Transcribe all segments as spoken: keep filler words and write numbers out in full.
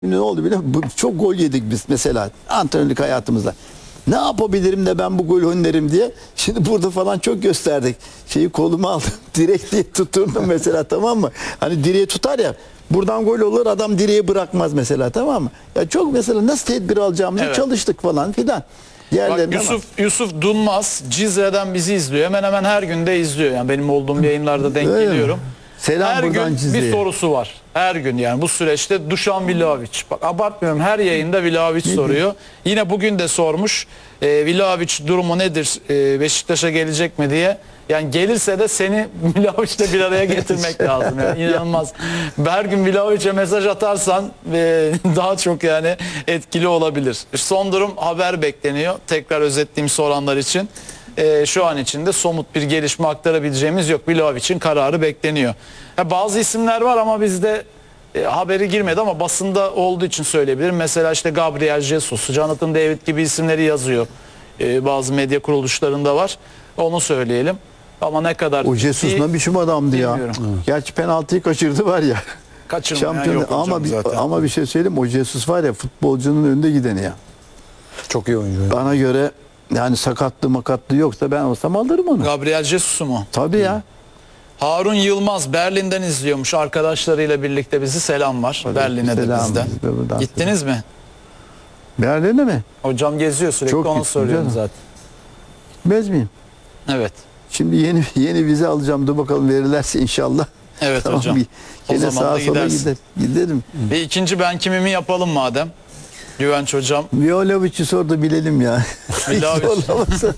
Ne oldu biliyor musun? Çok gol yedik biz mesela antrenörlük hayatımızda. Ne yapabilirim de ben bu gol önlerim diye. Şimdi burada falan çok gösterdik. Şeyi koluma aldım. Direkt diye tuturdum mesela, tamam mı? Hani direğe tutar ya. Buradan gol olur, adam direği bırakmaz mesela, tamam mı? Ya çok mesela nasıl tedbir alacağımızı Evet. çalıştık falan filan. Bak, Yusuf Yusuf Dunmaz Cizre'den bizi izliyor. Hemen hemen her günde izliyor. Yani benim olduğum yayınlarda denk Öyle mi? geliyorum. Selam Her buradan gün Cizre'ye. bir sorusu var. Her gün yani bu süreçte Dušan Vlahović. Bak abartmıyorum, her yayında Vlahović soruyor. Yine bugün de sormuş. E, Vlahović durumu nedir? E, Beşiktaş'a gelecek mi diye. Yani gelirse de seni Vlahović'le bir araya getirmek lazım. Yani inanılmaz. Her gün Vlahović'e mesaj atarsan e, daha çok yani etkili olabilir. Son durum haber bekleniyor. Tekrar özetleyeyim soranlar için. E, şu an içinde somut bir gelişme aktarabileceğimiz yok. Vlahović'in kararı bekleniyor. Ya bazı isimler var ama bizde e, haberi girmedi ama basında olduğu için söyleyebilirim. Mesela işte Gabriel Jesus, Jonathan David gibi isimleri yazıyor. E, bazı medya kuruluşlarında var. Onu söyleyelim. Ama ne kadar O Jesus ne biçim adamdı ya. bilmiyorum. Gerçi penaltıyı kaçırdı var ya. Kaçırmayan Şampiyon yok hocam ama bir, zaten. ama bir şey söyleyeyim, o Jesus var ya, futbolcunun önde gideni ya. Çok iyi oyuncu. ya. Bana göre yani sakatlı makatlı yoksa ben olsam alırım onu. Gabriel Jesus'u mu? Tabii ya. Harun Yılmaz Berlin'den izliyormuş. Arkadaşlarıyla birlikte bizi selam var. Berlin'e de selam, bizden. biz de buradan Gittiniz mi? Berlin'de mi? Hocam geziyor sürekli, Çok onu gittim soruyorum canım. zaten. Gitmez miyim? Evet. Şimdi yeni yeni vize alacağım. Dur bakalım verirlerse inşallah. Evet Tamam, hocam. bir- O Gene zaman da sağa sola gidersin. gider, giderim. Bir ikinci ben kimimi yapalım madem. Güvenç hocam. Vlahovic'i sordu bilelim ya. Vlahović. Zorlamasın.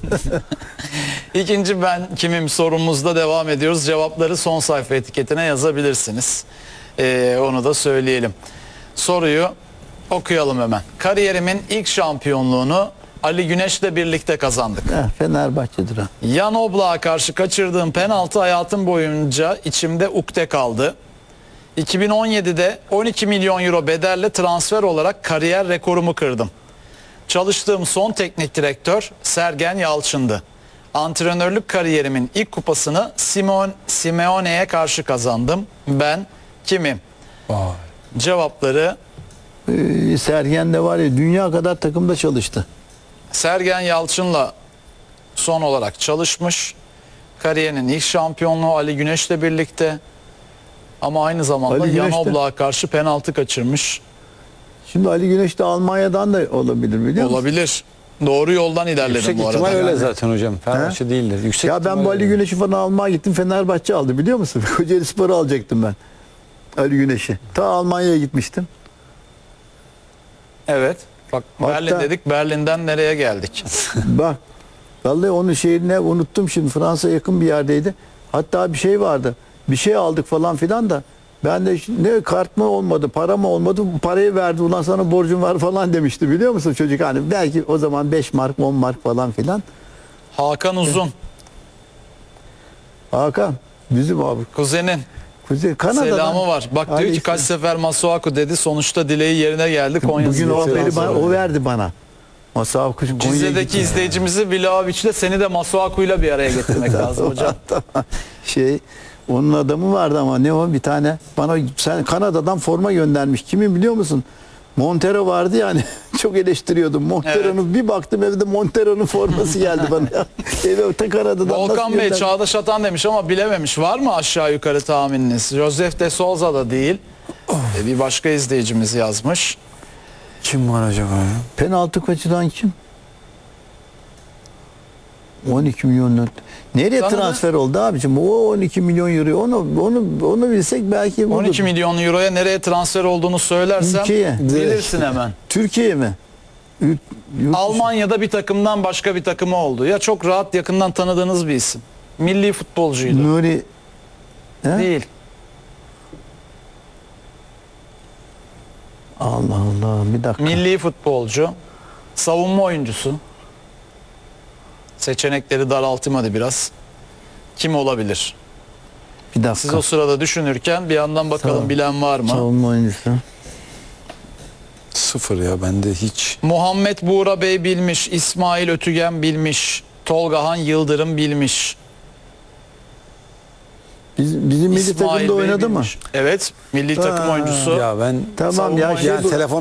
İkinci ben kimim sorumuzda devam ediyoruz. Cevapları son sayfa etiketine yazabilirsiniz. Ee, onu da söyleyelim. Soruyu okuyalım hemen. Kariyerimin ilk şampiyonluğunu Ali Güneş'le birlikte kazandık. Heh, Fenerbahçe'dir ha. Jan Oblak'a karşı kaçırdığım penaltı hayatım boyunca içimde ukde kaldı. iki bin on yedide on iki milyon euro bedelle transfer olarak kariyer rekorumu kırdım. Çalıştığım son teknik direktör Sergen Yalçın'dı. Antrenörlük kariyerimin ilk kupasını Simon Simeone'ye karşı kazandım. Ben kimim? Vay. Cevapları: Ee, Sergen de var ya, dünya kadar takımda çalıştı. Sergen Yalçın'la son olarak çalışmış. Kariyerinin ilk şampiyonluğu Ali Güneş'le birlikte. Ama aynı zamanda Ali Jan Güneş de- Oblak'a karşı penaltı kaçırmış. Şimdi Ali Güneş de Almanya'dan da olabilir, biliyor musun? Olabilir. Doğru yoldan ilerledim Yüksek bu arada. ihtimal öyle Yani. zaten hocam. Fenerbahçe değildir. Yüksek Ya ben ihtimal bu Ali öyle. Güneş'i falan almaya gittim. Fenerbahçe aldı, biliyor musun? Kocaeli Spor'u alacaktım ben. Ali Güneş'i. Ta Almanya'ya gitmiştim. Evet. Bak Hatta- Berlin dedik. Berlin'den nereye geldik? Bak. Vallahi onun şehrine unuttum şimdi. Fransa yakın bir yerdeydi. Hatta bir şey vardı. Bir şey aldık falan filan da. Ben de ne kart mı olmadı, para mı olmadı, bu parayı verdi. Ulan sana borcum var falan demişti, biliyor musun çocuk? Hani belki o zaman beş mark, on mark falan filan. Hakan Uzun. Hakan bizim abi. Kuzenin. Kuzey Kanada'dan. Selamı var. Bak diyor ki Aleyküm. kaç sefer Masuaku dedi. Sonuçta dileği yerine geldi. Konya Bugün o, Spor'dan haberi bana, sonra. o verdi bana. Masal Kuş'un Konya'ya Cizre'deki gitti. izleyicimizi Vlahović'le seni de Masuaku'yla bir araya getirmek lazım hocam. Tamam. Şey, onun adamı vardı ama ne o, bir tane bana sen Kanada'dan forma göndermiş. Kimin biliyor musun? Montero vardı yani. Çok eleştiriyordum. Montero'nun bir baktım evde Montero'nun forması geldi bana. Eve ta Kanada'dan nasıl Volkan Bey gönder- Çağdaş Atan demiş ama bilememiş. Var mı aşağı yukarı tahmininiz? Josef de Souza da değil. E, bir başka izleyicimiz yazmış. Kim var acaba ya? Penaltı kaçıran kim? on iki milyon lira. Nereye Sana da- transfer oldu abicim? O on iki milyon euro. Onu onu onu bilsek belki on iki bulur. milyon euroya nereye transfer olduğunu söylersem Ülkeye. bilirsin hemen. Türkiye'ye mi? Yurt- yurt dışı- Almanya'da bir takımdan başka bir takımı oldu. Ya çok rahat yakından tanıdığınız bir isim. Milli futbolcuydu. Nuri. He? Değil. Allah Allah, bir dakika. Milli futbolcu. Savunma oyuncusu. Seçenekleri daraltmadı biraz. Kim olabilir? Bir dakika. Siz o sırada düşünürken bir yandan bakalım Sağ ol. bilen var mı? Savunma oyuncusu. Sıfır ya bende hiç. Muhammed Buğra Bey bilmiş, İsmail Ötügen bilmiş, Tolgahan Yıldırım bilmiş. Biz, bizim milli İsmail takımda Bey oynadı mı? bilmiş. Evet, milli takım Ha. oyuncusu. ya ben Tamam Savunma ya oyuncusu. şey yani bu- telefon